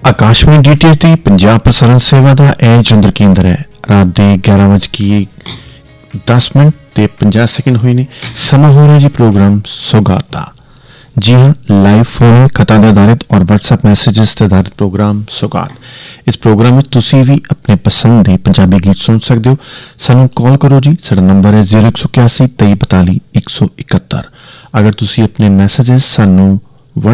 Akashvani DTH ਦੀ ਪੰਜਾਬ ਪ੍ਰਸਾਰਣ ਸੇਵਾ ਦਾ ਇਹ ਚੰਦਰ ਕੇਂਦਰ ਹੈ। ਰਾਤ ਦੇ 11:10 ਤੇ 50 ਸੈਕਿੰਡ ਹੋਏ ਨੇ। ਸਮਾਂ ਹੋ ਰਿਹਾ ਜੀ ਪ੍ਰੋਗਰਾਮ ਸੌਗਾਤ ਦਾ। जी हाँ, लाइव फोन खतां दे आधारित और WhatsApp मैसेजेस ते आधारित प्रोग्राम सौगात। इस प्रोग्राम में तुसी भी अपने पसंद के पंजाबी गीत सुन सकते हो। सानू कॉल करो जी, साडा नंबर है 0181 23 42 171। अगर तुसी अपने मैसेजेस सानू